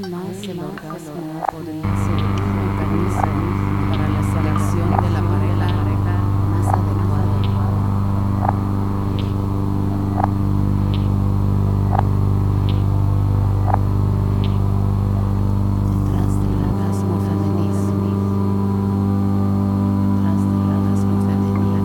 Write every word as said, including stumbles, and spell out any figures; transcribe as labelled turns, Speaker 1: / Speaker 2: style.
Speaker 1: más el orgasmo podría ser un mecanismo para la selección de la pareja